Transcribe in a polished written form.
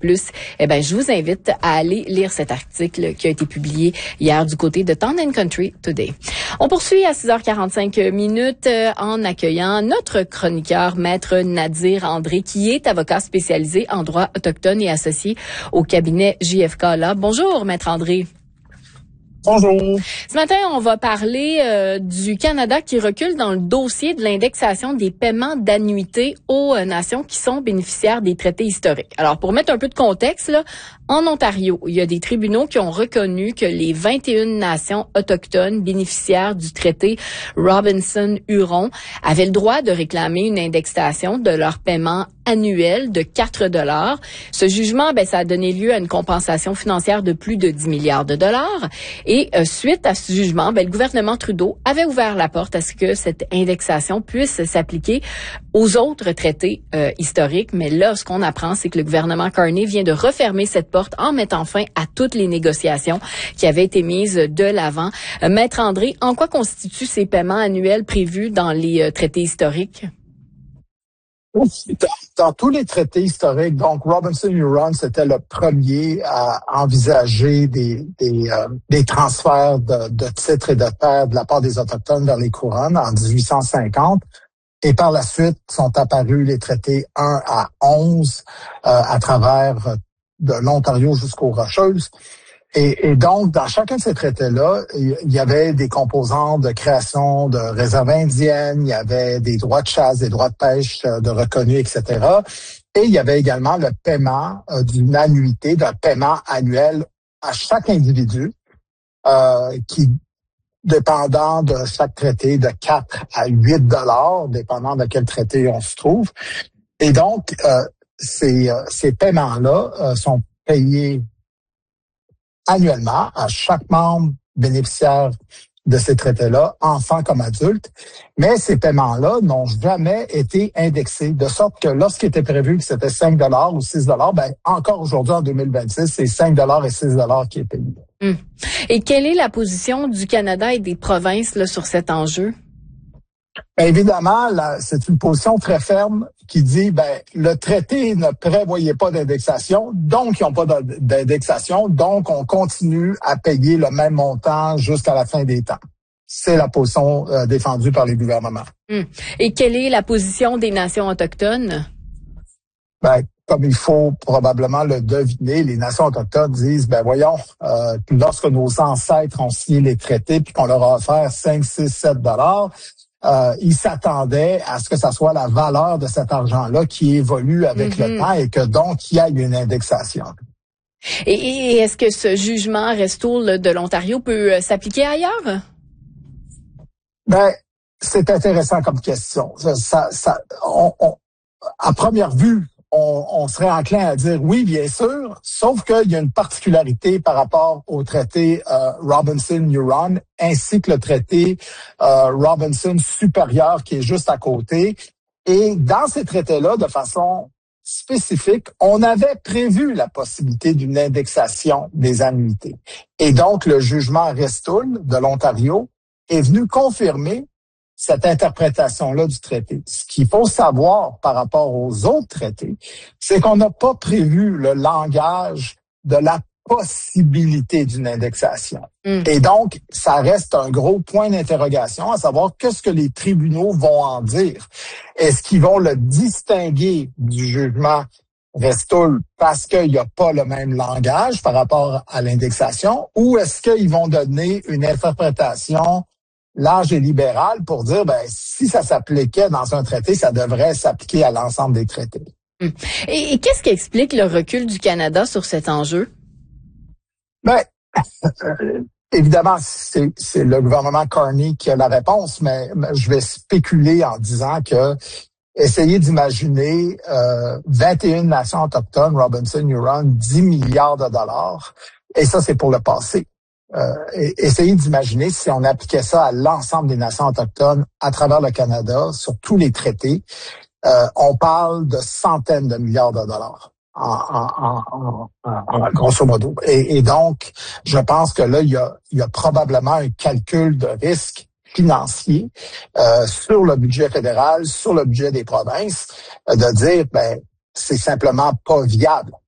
plus, je vous invite à aller lire cet article qui a été publié hier du côté de Town & Country Today. On poursuit à 6h45 minutes en accueillant notre chroniqueur, Maître Nadir André, qui est avocat spécialisé en droit autochtone et associé au cabinet JFK. Bonjour, Maître André. Bonjour. Ce matin, on va parler du Canada qui recule dans le dossier de l'indexation des paiements d'annuités aux nations qui sont bénéficiaires des traités historiques. Alors, pour mettre un peu de contexte, là, en Ontario, il y a des tribunaux qui ont reconnu que les 21 nations autochtones bénéficiaires du traité Robinson-Huron avaient le droit de réclamer une indexation de leur paiement annuel de 4 $. Ce jugement, ça a donné lieu à une compensation financière de plus de 10 milliards de dollars. Et suite à ce jugement, le gouvernement Trudeau avait ouvert la porte à ce que cette indexation puisse s'appliquer aux autres traités historiques. Mais là, ce qu'on apprend, c'est que le gouvernement Carney vient de refermer cette porte en mettant fin à toutes les négociations qui avaient été mises de l'avant. Maître André, en quoi constituent ces paiements annuels prévus dans les traités historiques? Dans tous les traités historiques, donc Robinson-Huron, c'était le premier à envisager des transferts de titres et de terres de la part des Autochtones vers les couronnes en 1850. Et par la suite, sont apparus les traités 1 à 11 à travers de l'Ontario jusqu'aux Rocheuses. Et donc, dans chacun de ces traités-là, il y avait des composants de création de réserves indiennes, il y avait des droits de chasse, des droits de pêche de reconnus, etc. Et il y avait également le paiement d'une annuité, d'un paiement annuel à chaque individu, qui, dépendant de chaque traité, de 4 à 8 $, dépendant de quel traité on se trouve. Et donc, ces paiements-là sont payés annuellement à chaque membre bénéficiaire de ces traités-là, enfants comme adultes. Mais ces paiements-là n'ont jamais été indexés, de sorte que lorsqu'il était prévu que c'était 5 $ ou 6 $, encore aujourd'hui en 2026, c'est 5 $ et 6 $ qui est payé. Et quelle est la position du Canada et des provinces là, sur cet enjeu? Évidemment, c'est une position très ferme qui dit le traité ne prévoyait pas d'indexation, donc ils n'ont pas d'indexation, donc on continue à payer le même montant jusqu'à la fin des temps. C'est la position défendue par les gouvernements. Et quelle est la position des nations autochtones? Comme il faut probablement le deviner, les nations autochtones disent, voyons, lorsque nos ancêtres ont signé les traités puis qu'on leur a offert 5, 6, 7 $, ils s'attendaient à ce que ça soit la valeur de cet argent-là qui évolue avec le temps et que donc il y a une indexation. Et est-ce que ce jugement Restoul de l'Ontario peut s'appliquer ailleurs? C'est intéressant comme question. À première vue, on serait enclin à dire oui, bien sûr, sauf qu'il y a une particularité par rapport au traité Robinson-Huron ainsi que le traité Robinson supérieur qui est juste à côté. Et dans ces traités-là, de façon spécifique, on avait prévu la possibilité d'une indexation des annuités. Et donc, le jugement Restoul de l'Ontario est venu confirmer cette interprétation-là du traité. Ce qu'il faut savoir par rapport aux autres traités, c'est qu'on n'a pas prévu le langage de la possibilité d'une indexation. Et donc, ça reste un gros point d'interrogation, à savoir qu'est-ce que les tribunaux vont en dire. Est-ce qu'ils vont le distinguer du jugement Restoul parce qu'il n'y a pas le même langage par rapport à l'indexation, ou est-ce qu'ils vont donner une interprétation large et libéral pour dire, si ça s'appliquait dans un traité, ça devrait s'appliquer à l'ensemble des traités. Et qu'est-ce qui explique le recul du Canada sur cet enjeu? Évidemment, c'est le gouvernement Carney qui a la réponse, mais je vais spéculer en disant que essayez d'imaginer 21 nations autochtones, Robinson-Huron, 10 milliards de dollars, et ça, c'est pour le passé. Essayez d'imaginer si on appliquait ça à l'ensemble des nations autochtones à travers le Canada, sur tous les traités, on parle de centaines de milliards de dollars, en grosso modo. Et donc, je pense que là, il y a probablement un calcul de risque financier sur le budget fédéral, sur le budget des provinces, de dire, c'est simplement pas viable